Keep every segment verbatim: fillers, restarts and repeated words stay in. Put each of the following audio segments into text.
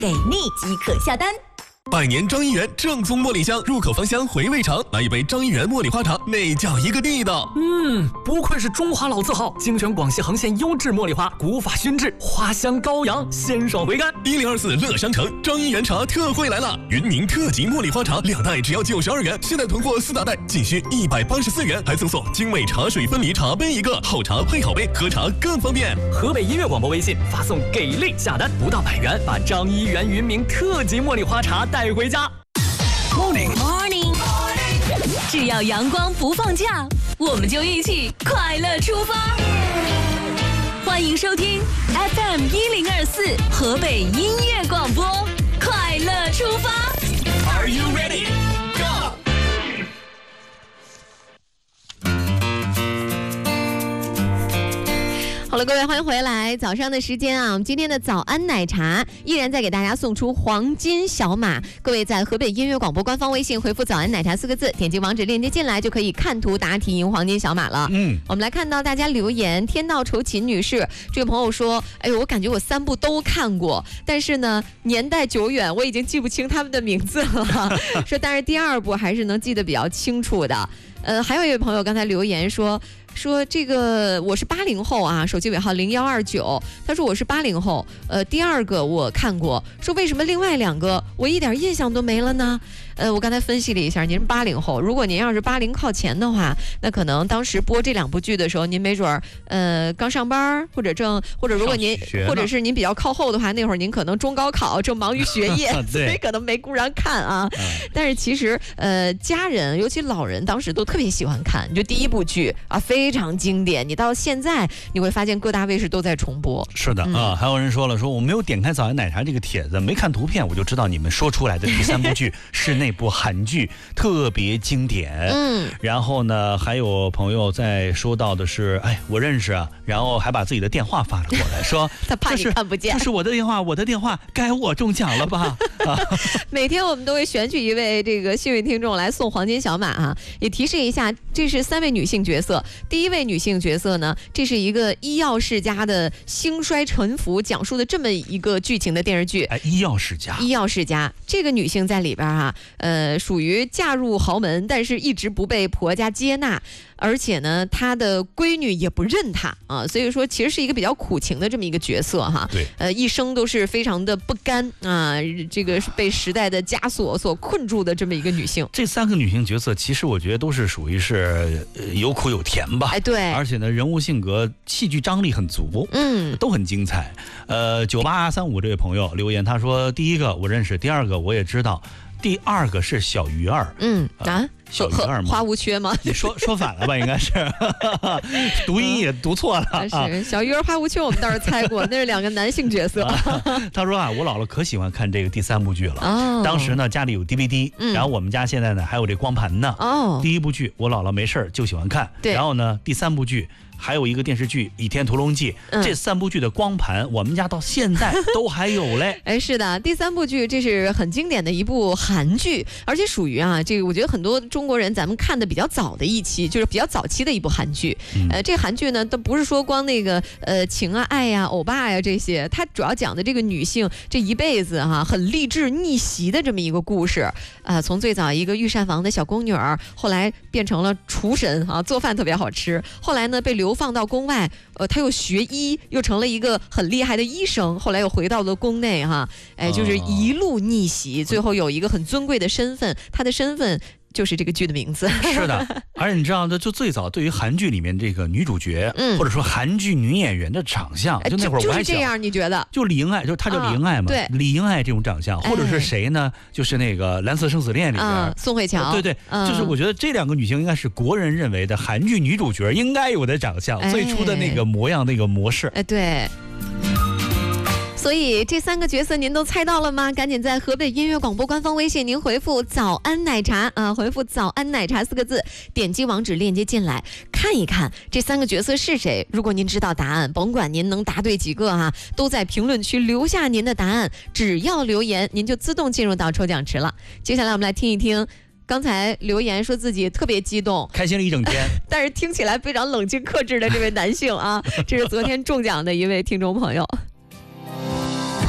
给力即可下单。 百年张一元正宗茉莉香，入口芳香，回味长。来一杯张一元茉莉花茶，那叫一个地道。 嗯，不愧是中华老字号，精选广西横县优质茉莉花，古法熏制，花香高扬，鲜爽回甘。 一零二四乐商城张一元茶特惠来了，云宁特级茉莉花茶两袋只要九十二元，现在囤货四大袋仅需一百八十四元，还赠送精美茶水分离茶杯一个，好茶配好杯，喝茶更方便。 河北音乐广播微信发送给力下单，不到百元，把张一元云明特级茉莉花茶带回家。 Morning Morning， 只要阳光不放假，我们就一起快乐出发。欢迎收听 F M 一零二四河北音乐广播，快乐出发。 Are you ready? Go! 好了，各位，欢迎回来。早上的时间啊，我们今天的早安奶茶依然在给大家送出黄金小马。各位在河北音乐广播官方微信回复“早安奶茶”四个字，点击网址链接进来，就可以看图答题赢黄金小马了。嗯，我们来看到大家留言，天道酬勤女士这位朋友说：“哎呦，我感觉我三部都看过，但是呢，年代久远，我已经记不清他们的名字了。说但是第二部还是能记得比较清楚的。”呃，还有一位朋友刚才留言说。说这个我是八零后啊，手机尾号零幺二九。他说我是八零后，呃，第二个我看过。说为什么另外两个我一点印象都没了呢？呃，我刚才分析了一下，您是八零后，如果您要是八零靠前的话，那可能当时播这两部剧的时候，您没准儿呃刚上班，或者正或者如果您或者是您比较靠后的话，那会儿您可能中高考正忙于学业，所以可能没顾上看啊。嗯、但是其实呃家人尤其老人当时都特别喜欢看，就第一部剧啊非。非常经典，你到现在你会发现各大卫视都在重播。 是的、嗯、啊，还有人说了，说我没有点开早安奶茶这个帖子，没看图片，我就知道你们说出来的第三部剧是那部韩剧，特别经典。嗯，然后呢，还有朋友在说到的是，哎，我认识啊，然后还把自己的电话发了过来，说他怕你看不见， 这是我的电话，我的电话，该我中奖了吧？啊、 每天我们都会选取一位这个幸运听众来送黄金小马啊，也提示一下，这是三位女性角色。第一位女性角色呢，这是一个医药世家的兴衰沉浮，讲述的这么一个剧情的电视剧。 哎，医药世家， 医药世家，这个女性在里边啊，呃，属于嫁入豪门，但是一直不被婆家接纳。而且呢，她的闺女也不认她啊，所以说其实是一个比较苦情的这么一个角色哈。 对， 呃，一生都是非常的不甘啊，这个是被时代的枷锁所困住的这么一个女性。 这三个女性角色，其实我觉得都是属于是、呃、有苦有甜吧。 哎，对， 而且呢，人物性格、戏剧张力很足， 嗯， 都很精彩。呃，九八三五这位朋友留言，他说：第一个我认识，第二个我也知道。第二个是小鱼儿， 嗯啊， 小鱼儿吗？ 花无缺吗？ 你说说反了吧？应该是读音也读错了。 嗯、是小鱼儿花无缺，我们倒是猜过，那是两个男性角色。 啊、他说啊，我姥姥可喜欢看这个第三部剧了。哦，当时呢家里有 D V D，、嗯、然后我们家现在呢还有这光盘呢。哦，第一部剧我姥姥没事就喜欢看，对。然后呢第三部剧。还有一个电视剧《倚天屠龙记》，嗯，这三部剧的光盘，我们家到现在都还有嘞。 哎，是的，第三部剧这是很经典的一部韩剧，而且属于啊，这个我觉得很多中国人咱们看的比较早的一期，就是比较早期的一部韩剧。嗯、呃，这韩剧呢，都不是说光那个呃情啊、爱呀、啊、欧巴呀、啊、这些，它主要讲的这个女性这一辈子哈、啊，很励志逆袭的这么一个故事。啊、呃，从最早一个御膳房的小宫女儿，后来变成了厨神啊，做饭特别好吃。后来呢，被流放到宫外，呃，他又学医，又成了一个很厉害的医生。后来又回到了宫内，哈，哎，就是一路逆袭，最后有一个很尊贵的身份。他的身份就是这个剧的名字。 是的，而且你知道的，就最早对于韩剧里面这个女主角，嗯，或者说韩剧女演员的长相，就那会儿我还就是这样，你觉得？ 就李英爱，就是她叫李英爱嘛， 对， 李英爱这种长相，或者是谁呢？就是那个《蓝色生死恋》里边、 嗯、宋慧乔， 对对，嗯、就是我觉得这两个女性应该是国人认为的韩剧女主角应该有的长相，最初的那个模样、那个模式。 哎，对。所以这三个角色您都猜到了吗？赶紧在河北音乐广播官方微信您回复早安奶茶啊，回复早安奶茶四个字，点击网址链接进来看一看这三个角色是谁。如果您知道答案，甭管您能答对几个哈、啊，都在评论区留下您的答案，只要留言您就自动进入到抽奖池了。接下来我们来听一听刚才留言说自己特别激动， 开心了一整天， 但是听起来非常冷静克制的这位男性啊，这是昨天中奖的一位听众朋友。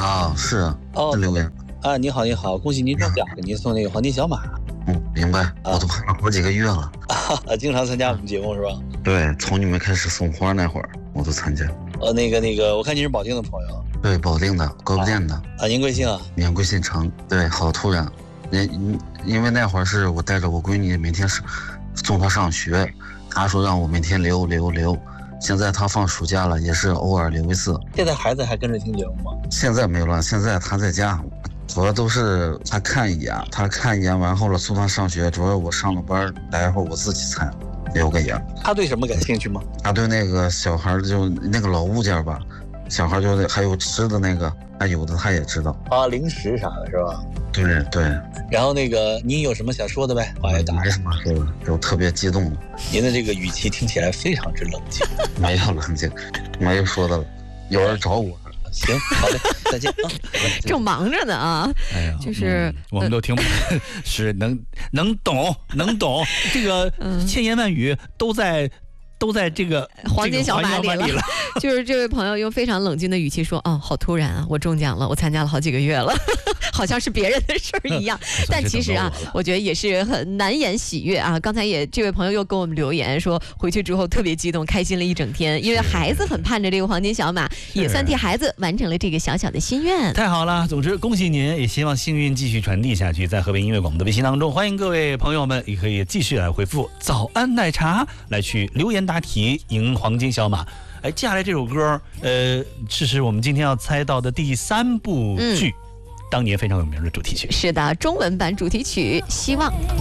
啊，是哦， 留言啊，你好，你好，恭喜您中奖，给您送那个黄金小马。 嗯，明白，我都盼了好几个月了。 啊，经常参加我们节目是吧？ 对，从你们开始送花那会儿，我都参加。 呃，那个那个，我看您是保定的朋友。 对，保定的，高碑店的。 啊，您贵姓啊？ 免贵姓程。对，好突然。因因为那会儿是我带着我闺女每天是送她上学，她说让我每天留留留。现在她放暑假了，也是偶尔留一次。 现在孩子还跟着听节目吗？ 现在没有了，现在她在家。主要都是他看一眼，他看一眼完后了送他上学。主要我上了班，待会儿我自己才留个言。 他对什么感兴趣吗？ 他对那个小孩就那个老物件吧，小孩就还有吃的那个，他有的他也知道啊，零食啥的是吧？ 对对。 然后那个您有什么想说的呗？话也打。 没什么说的，就特别激动。 您的这个语气听起来非常之冷静。 没有冷静，没有说的了。有人找我。 行，好嘞，再见啊！ 正忙着呢啊，哎呀，就是、 嗯、我们都听不，呃、是能能懂能懂，这个千言万语都在。都在这个黄金小马里了， 里了就是这位朋友用非常冷静的语气说：“哦，好突然啊，我中奖了，我参加了好几个月了，好像是别人的事儿一样。”但其实啊，我觉得也是很难言喜悦啊。刚才也这位朋友又给我们留言说，回去之后特别激动，开心了一整天，因为孩子很盼着这个黄金小马，也算替孩子完成了这个小小的心愿。 太好了，总之恭喜您，也希望幸运继续传递下去。在河北音乐广播的微信当中，欢迎各位朋友们也可以继续来回复早安奶茶，来去留言答题赢黄金小马。哎，接下来这首歌，呃，这是我们今天要猜到的第三部剧，嗯、当年非常有名的主题曲。 是的，中文版主题曲《希望》。